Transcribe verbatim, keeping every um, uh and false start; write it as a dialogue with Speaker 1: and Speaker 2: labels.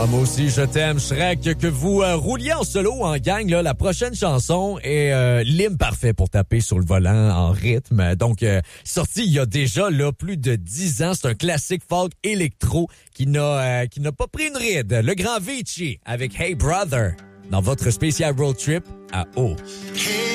Speaker 1: moi aussi, je t'aime, Shrek. Que vous euh, rouliez en solo ou en gang, là, la prochaine chanson est euh, l'hymne parfait pour taper sur le volant en rythme. Donc, euh, sorti il y a déjà là plus de dix ans. C'est un classique folk électro qui n'a euh, qui n'a pas pris une ride. Le grand Avicii avec Hey Brother dans votre spécial road trip à O.
Speaker 2: Hey